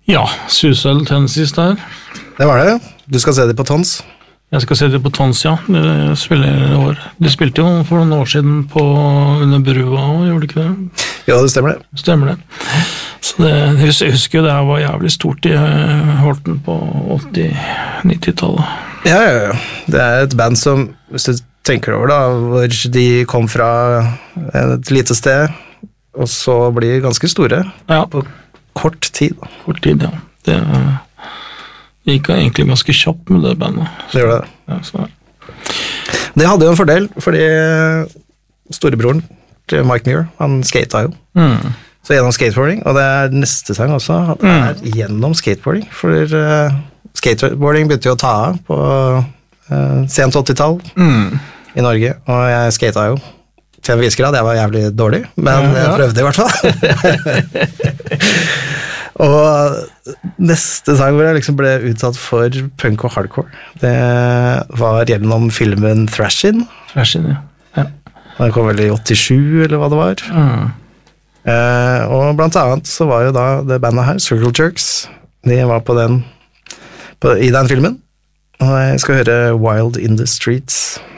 Ja, Suicide Tendencies der. Det var det. Du skal se det på Tons. Jeg skal se det på Tons, ja. De spilte jo for noen år siden under brua, gjorde de ikke det? Ja, det stemmer det. Stemmer det. Så jeg husker jo det var jævlig stort i Horten på 80-90-tallet. Ja. Det et band som, hvis du tenker over da, hvor de kom fra et lite sted, og så blir ganske store på kort tid. Kort tid, ja. Det gikk egentlig ganske kjapt med det bandet. Det gjør det. Ja, så. Det hadde jo en fordel, fordi storebroren til Mike Muir, han skatet jo. Så gjennom skateboarding, og det neste sang også, det gjennom skateboarding, for skateboarding begynte jo å ta av på sent 80-tall i Norge, og jeg skatet jo til en viss grad, jeg var jævlig dårlig, men jeg prøvde i hvert fall. Og neste sang hvor jeg liksom ble utsatt for punk og hardcore, det var gjennom filmen Thrashin. Thrashin, ja. Den kom vel i 87, eller hva det var. Og blant annet så var jo da det bandet her, Circle Jerks, de var i den filmen, og jeg skal høre Wild in the Streets.